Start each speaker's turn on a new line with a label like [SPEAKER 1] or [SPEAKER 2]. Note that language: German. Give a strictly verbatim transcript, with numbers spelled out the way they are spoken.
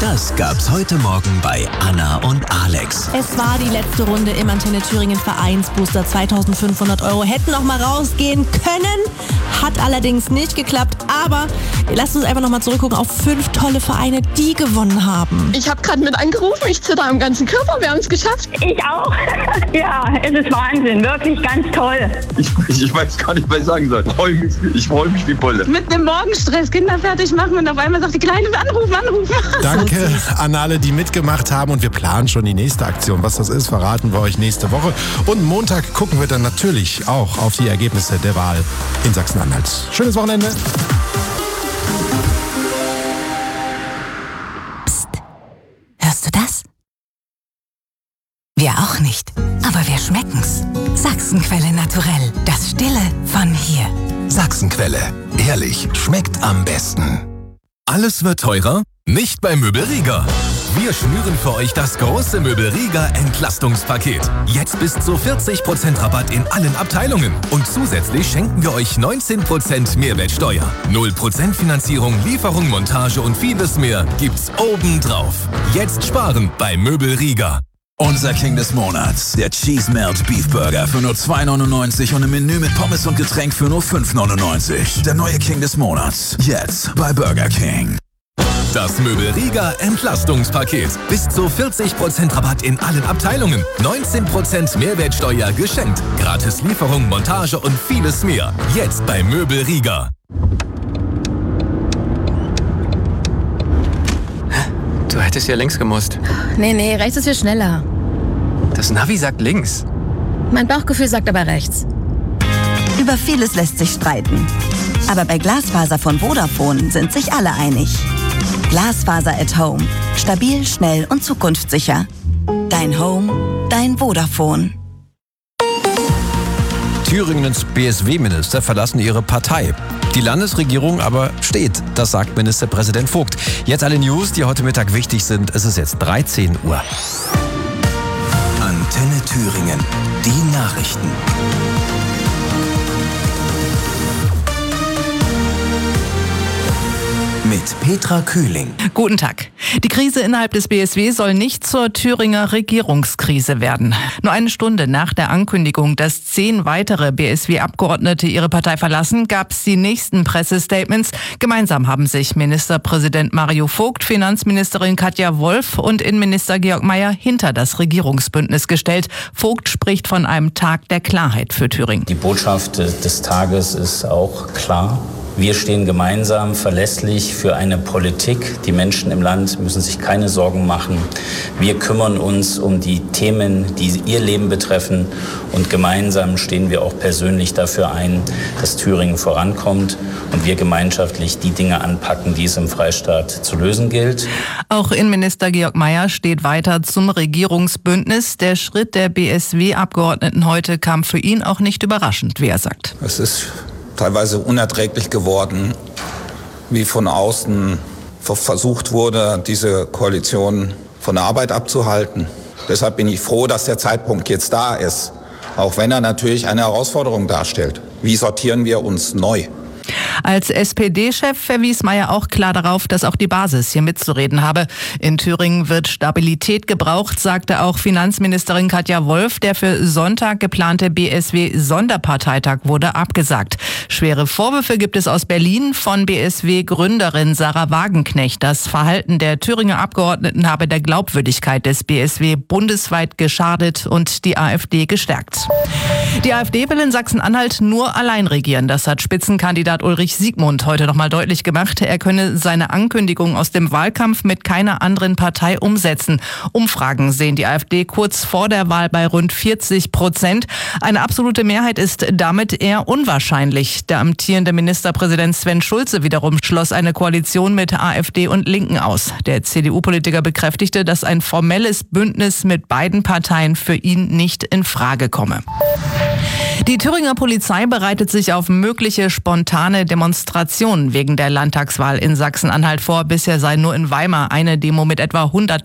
[SPEAKER 1] Das gab's heute Morgen bei Anna und Alex.
[SPEAKER 2] Es war die letzte Runde im Antenne Thüringen Vereinsbooster. zweitausendfünfhundert Euro hätten noch mal rausgehen können. Hat allerdings nicht geklappt. Aber lasst uns einfach noch mal zurückgucken auf fünf tolle Vereine, die gewonnen haben.
[SPEAKER 3] Ich habe gerade mit angerufen. Ich zitter am ganzen Körper. Wir haben es geschafft.
[SPEAKER 4] Ich auch. Ja, es ist Wahnsinn. Wirklich ganz toll.
[SPEAKER 5] Ich, ich weiß gar nicht, was ich sagen soll. Ich freue mich, ich freu mich wie Bolle.
[SPEAKER 3] Mit dem Morgenstress Kinder fertig machen und auf einmal sagt die Kleine, anrufen, anrufen.
[SPEAKER 6] Danke an alle, die mitgemacht haben, und wir planen schon die nächste Aktion. Was das ist, verraten wir euch nächste Woche. Und Montag gucken wir dann natürlich auch auf die Ergebnisse der Wahl in Sachsen-Anhalt. Schönes Wochenende.
[SPEAKER 7] Psst. Hörst du das? Wir auch nicht, aber wir schmecken's. Sachsenquelle naturell, das Stille von hier.
[SPEAKER 1] Sachsenquelle. Ehrlich, schmeckt am besten. Alles wird teurer? Nicht bei Möbel Rieger. Wir schnüren für euch das große Möbel Rieger Entlastungspaket. Jetzt bis zu vierzig Prozent Rabatt in allen Abteilungen. Und zusätzlich schenken wir euch neunzehn Prozent Mehrwertsteuer. null Prozent Finanzierung, Lieferung, Montage und vieles mehr gibt's obendrauf. Jetzt sparen bei Möbel Rieger.
[SPEAKER 8] Unser King des Monats, der Cheese Melt Beef Burger für nur zwei neunundneunzig und ein Menü mit Pommes und Getränk für nur fünf neunundneunzig. Der neue King des Monats, jetzt bei Burger King.
[SPEAKER 1] Das Möbel Rieger Entlastungspaket. Bis zu vierzig Prozent Rabatt in allen Abteilungen. neunzehn Prozent Mehrwertsteuer geschenkt. Gratis Lieferung, Montage und vieles mehr. Jetzt bei Möbel Rieger.
[SPEAKER 9] Du hättest ja links gemusst.
[SPEAKER 10] Nee, nee, rechts ist viel schneller.
[SPEAKER 9] Das Navi sagt links.
[SPEAKER 10] Mein Bauchgefühl sagt aber rechts.
[SPEAKER 11] Über vieles lässt sich streiten. Aber bei Glasfaser von Vodafone sind sich alle einig. Glasfaser at Home. Stabil, schnell und zukunftssicher. Dein Home, dein Vodafone.
[SPEAKER 12] Thüringens B S W-Minister verlassen ihre Partei. Die Landesregierung aber steht, das sagt Ministerpräsident Vogt. Jetzt alle News, die heute Mittag wichtig sind. Es ist jetzt dreizehn Uhr.
[SPEAKER 1] Antenne Thüringen. Die Nachrichten. Mit Petra Kühling.
[SPEAKER 13] Guten Tag. Die Krise innerhalb des B S W soll nicht zur Thüringer Regierungskrise werden. Nur eine Stunde nach der Ankündigung, dass zehn weitere B S W-Abgeordnete ihre Partei verlassen, gab es die nächsten Pressestatements. Gemeinsam haben sich Ministerpräsident Mario Vogt, Finanzministerin Katja Wolf und Innenminister Georg Mayer hinter das Regierungsbündnis gestellt. Vogt spricht von einem Tag der Klarheit für Thüringen.
[SPEAKER 14] Die Botschaft des Tages ist auch klar. Wir stehen gemeinsam verlässlich für eine Politik. Die Menschen im Land müssen sich keine Sorgen machen. Wir kümmern uns um die Themen, die ihr Leben betreffen. Und gemeinsam stehen wir auch persönlich dafür ein, dass Thüringen vorankommt und wir gemeinschaftlich die Dinge anpacken, die es im Freistaat zu lösen gilt.
[SPEAKER 13] Auch Innenminister Georg Mayer steht weiter zum Regierungsbündnis. Der Schritt der B S W-Abgeordneten heute kam für ihn auch nicht überraschend, wie er sagt.
[SPEAKER 15] Es ist teilweise unerträglich geworden, wie von außen versucht wurde, diese Koalition von der Arbeit abzuhalten. Deshalb bin ich froh, dass der Zeitpunkt jetzt da ist, auch wenn er natürlich eine Herausforderung darstellt. Wie sortieren wir uns neu?
[SPEAKER 13] Als S P D-Chef verwies Mayer auch klar darauf, dass auch die Basis hier mitzureden habe. In Thüringen wird Stabilität gebraucht, sagte auch Finanzministerin Katja Wolf. Der für Sonntag geplante B S W-Sonderparteitag wurde abgesagt. Schwere Vorwürfe gibt es aus Berlin von B S W-Gründerin Sarah Wagenknecht. Das Verhalten der Thüringer Abgeordneten habe der Glaubwürdigkeit des B S W bundesweit geschadet und die AfD gestärkt. Die AfD will in Sachsen-Anhalt nur allein regieren. Das hat Spitzenkandidat Ulrich Siegmund heute noch mal deutlich gemacht. Er könne seine Ankündigung aus dem Wahlkampf mit keiner anderen Partei umsetzen. Umfragen sehen die AfD kurz vor der Wahl bei rund vierzig Prozent. Eine absolute Mehrheit ist damit eher unwahrscheinlich. Der amtierende Ministerpräsident Sven Schulze wiederum schloss eine Koalition mit AfD und Linken aus. Der C D U-Politiker bekräftigte, dass ein formelles Bündnis mit beiden Parteien für ihn nicht in Frage komme. Die Thüringer Polizei bereitet sich auf mögliche spontane Demonstrationen wegen der Landtagswahl in Sachsen-Anhalt vor. Bisher sei nur in Weimar eine Demo mit etwa hundert